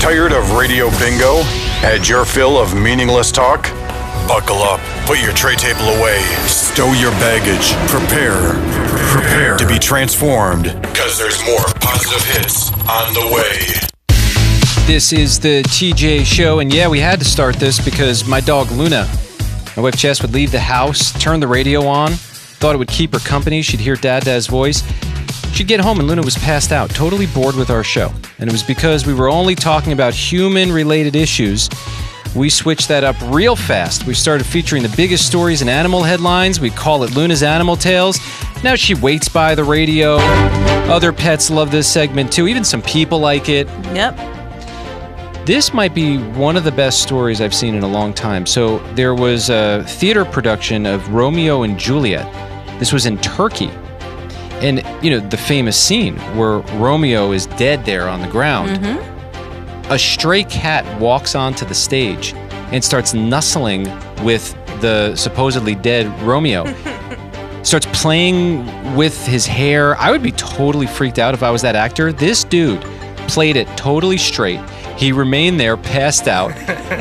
Tired of radio bingo? Had your fill of meaningless talk? Buckle up, put your tray table away, stow your baggage, prepare to be transformed, because there's more positive hits on the way. This is the TJ Show, and yeah, we had to start this because my dog Luna, my wife Jess, would leave the house, turn the radio on, thought it would keep her company, she'd hear Dad's voice. She'd get home and Luna was passed out, totally bored with our show. And it was because we were only talking about human-related issues. We switched that up real fast. We started featuring the biggest stories in animal headlines. We call it Luna's Animal Tales. Now she waits by the radio. Other pets love this segment too. Even some people like it. Yep. This might be one of the best stories I've seen in a long time. So there was a theater production of Romeo and Juliet. This was in Turkey. And, you know, the famous scene where Romeo is dead there on the ground. Mm-hmm. A stray cat walks onto the stage and starts nuzzling with the supposedly dead Romeo. Starts playing with his hair. I would be totally freaked out if I was that actor. This dude played it totally straight. He remained there, passed out.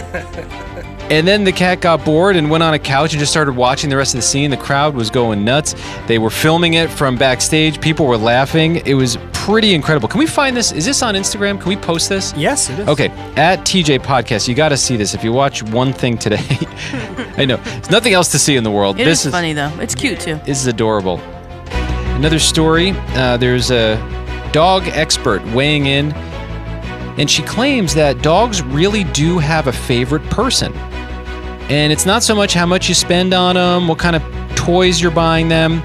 And then the cat got bored and went on a couch and just started watching the rest of the scene. The crowd was going nuts. They were filming it from backstage. People were laughing. It was pretty incredible. Can we find this? Is this on Instagram? Can we post this? Yes, it is. Okay, at TJ Podcast. You got to see this if you watch one thing today. I know. There's nothing else to see in the world. This is funny, though. It's cute, too. This is adorable. Another story. There's a dog expert weighing in, and she claims that dogs really do have a favorite person. And it's not so much how much you spend on them, what kind of toys you're buying them.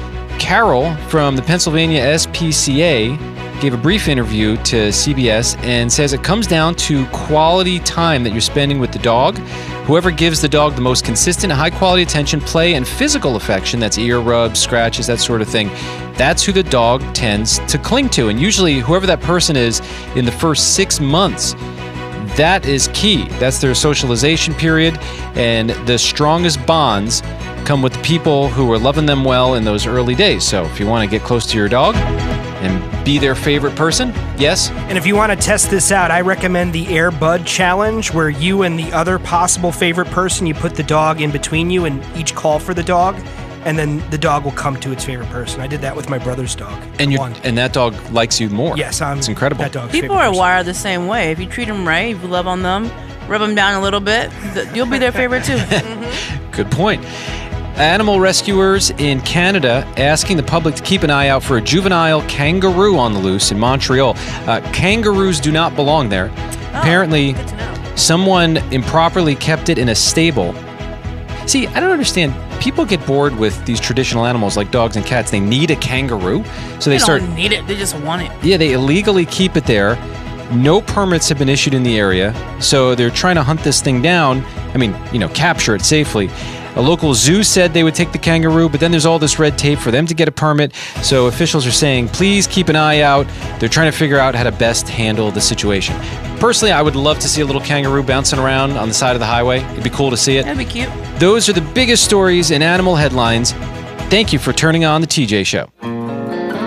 Carol from the Pennsylvania SPCA gave a brief interview to CBS and says it comes down to quality time that you're spending with the dog. Whoever gives the dog the most consistent, high-quality attention, play, and physical affection, that's ear rubs, scratches, that sort of thing, that's who the dog tends to cling to. And usually whoever that person is in the first 6 months, that is key. That's their socialization period, and the strongest bonds come with the people who are loving them well in those early days. So if you want to get close to your dog and be their favorite person, yes. And if you want to test this out, I recommend the Air Bud Challenge, where you and the other possible favorite person, you put the dog in between you and each call for the dog, and then the dog will come to its favorite person. I did that with my brother's dog. And that dog likes you more. Yes, it's incredible. That dog's People are wired the same way. If you treat them right, if you love on them, rub them down a little bit, you'll be their favorite too. Good point. Animal rescuers in Canada asking the public to keep an eye out for a juvenile kangaroo on the loose in Montreal. Kangaroos do not belong there. Apparently, someone improperly kept it in a stable. See, I don't understand. People get bored with these traditional animals like dogs and cats. They need a kangaroo, so they don't need it. They just want it. Yeah, they illegally keep it there. No permits have been issued in the area, so they're trying to hunt this thing down. I mean, capture it safely. A local zoo said they would take the kangaroo, but then there's all this red tape for them to get a permit. So officials are saying, please keep an eye out. They're trying to figure out how to best handle the situation. Personally, I would love to see a little kangaroo bouncing around on the side of the highway. It'd be cool to see it. That'd be cute. Those are the biggest stories in animal headlines. Thank you for turning on the TJ Show.